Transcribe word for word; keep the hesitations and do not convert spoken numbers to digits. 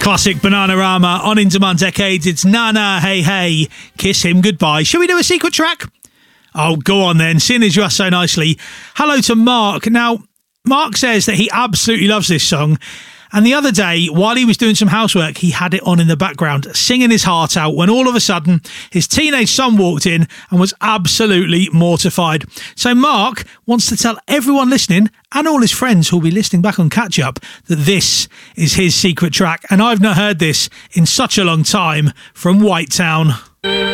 Classic Bananarama on Into My Decades. It's Nana, Hey Hey, Kiss Him Goodbye. Shall we do a secret track? Oh, go on then, seeing as you asked so nicely. Hello to Mark. Now, Mark says that he absolutely loves this song. And the other day, while he was doing some housework, he had it on in the background, singing his heart out, when all of a sudden his teenage son walked in and was absolutely mortified. So Mark wants to tell everyone listening and all his friends who'll be listening back on Catch Up that this is his secret track. And I've not heard this in such a long time from White Town.